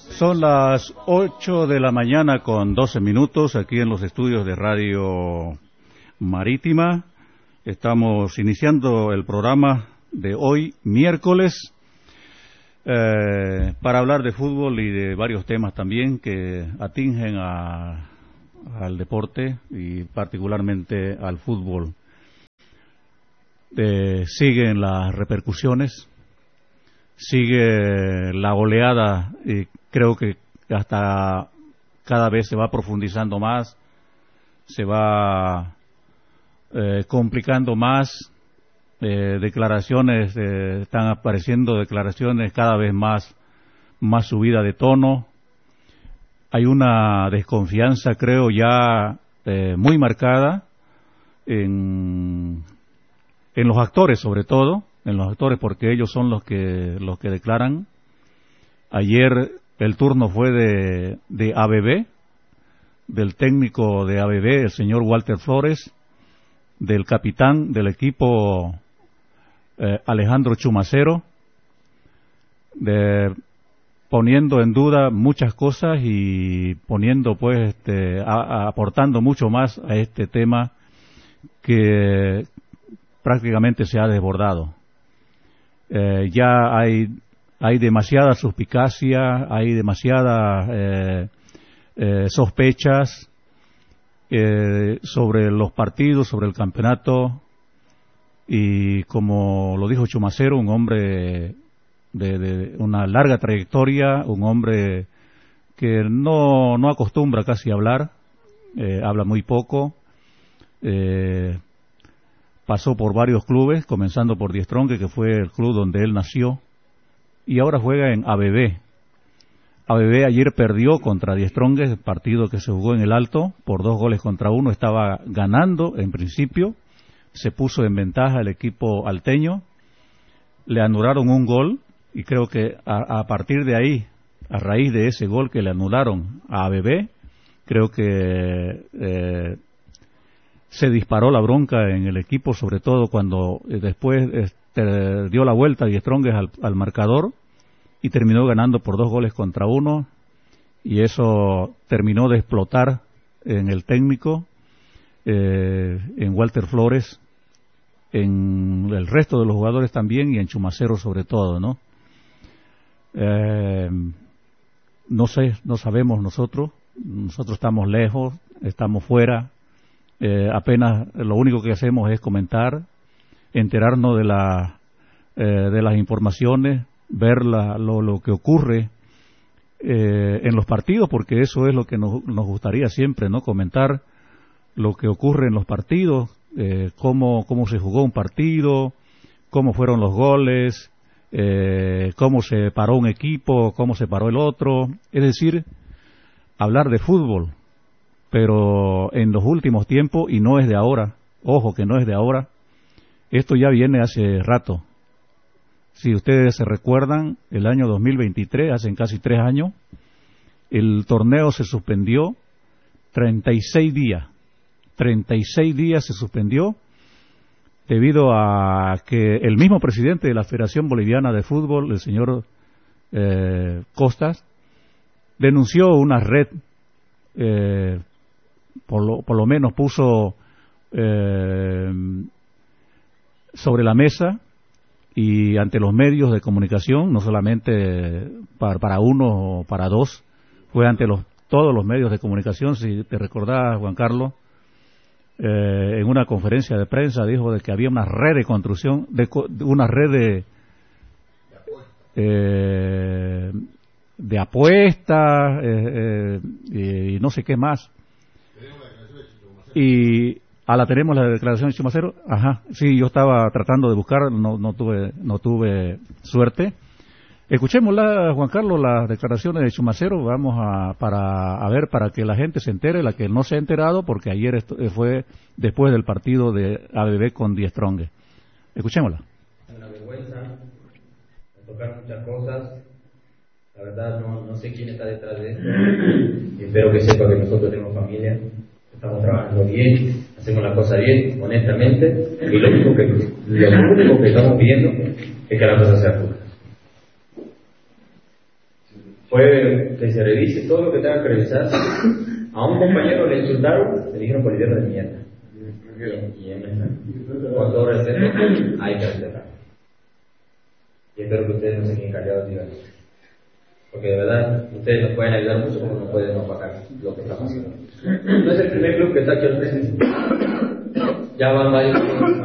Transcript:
Son las 8 de la mañana con 12 minutos aquí en los estudios de Radio Marítima. Estamos iniciando el programa de hoy, miércoles, para hablar de fútbol y de varios temas también que atingen al deporte y particularmente al fútbol. Siguen las repercusiones, sigue la oleada y creo que hasta cada vez se va profundizando más, se va complicando más, declaraciones, están apareciendo declaraciones cada vez más subida de tono. Hay una desconfianza, creo, ya muy marcada en los actores, sobre todo, en los actores, porque ellos son los que declaran. Ayer el turno fue de ABB, del técnico de ABB, el señor Walter Flores, del capitán del equipo Alejandro Chumacero, poniendo en duda muchas cosas y poniendo aportando mucho más a este tema que prácticamente se ha desbordado. Ya hay demasiada suspicacia, hay demasiadas sospechas sobre los partidos, sobre el campeonato, y como lo dijo Chumacero, un hombre de una larga trayectoria, un hombre que no acostumbra casi a hablar, habla muy poco, pasó por varios clubes, comenzando por Die Stronge, que fue el club donde él nació, y ahora juega en ABB. ABB ayer perdió contra Die Stronge, el partido que se jugó en el Alto, por 2-1. Estaba ganando en principio, se puso en ventaja el equipo alteño, le anularon un gol, y creo que a partir de ahí, a raíz de ese gol que le anularon a ABB, creo que se disparó la bronca en el equipo, sobre todo cuando después dio la vuelta Die Stronge al marcador y terminó ganando por 2-1, y eso terminó de explotar en el técnico, en Walter Flores, en el resto de los jugadores también y en Chumacero sobre todo, ¿no? No sabemos nosotros estamos lejos, estamos fuera, apenas lo único que hacemos es comentar, enterarnos de las informaciones, ver lo que ocurre en los partidos, porque eso es lo que nos gustaría siempre, ¿no? Comentar lo que ocurre en los partidos, cómo se jugó un partido, cómo fueron los goles, cómo se paró un equipo, cómo se paró el otro, es decir, hablar de fútbol. Pero en los últimos tiempos, y no es de ahora, ojo que no es de ahora, esto ya viene hace rato. Si ustedes se recuerdan, el año 2023, hace casi 3 años, el torneo se suspendió 36 días. 36 días se suspendió debido a que el mismo presidente de la Federación Boliviana de Fútbol, el señor Costas, denunció una red, por lo menos puso sobre la mesa y ante los medios de comunicación, no solamente para uno o para dos, fue ante todos los medios de comunicación. Si te recordás, Juan Carlos, en una conferencia de prensa dijo de que había una red de construcción, una red de apuestas y no sé qué más. Y tenemos la declaración de Chumacero. Ajá, sí, yo estaba tratando de buscar, no tuve suerte. Escuchémosla, Juan Carlos, las declaraciones de Chumacero. Vamos para que la gente se entere, la que no se ha enterado, porque ayer fue después del partido de ABB con Die Stronge. Escuchémosla. Una vergüenza, tocar muchas cosas. La verdad no sé quién está detrás de esto. Espero que sepa que nosotros tenemos familia, estamos trabajando bien, hacemos la cosa bien, honestamente, y lo único que estamos pidiendo es que la cosa sea justa. fue que se revise todo lo que tenga que revisar. A un compañero le insultaron, le dijeron polidero de mierda. Y con todo respeto, hay que respetar. Y espero que ustedes no se queden callados, digan. Porque de verdad, ustedes nos pueden ayudar mucho como nos pueden opacar lo que estamos haciendo. No es el primer club que está aquí al frente. Ya van varios.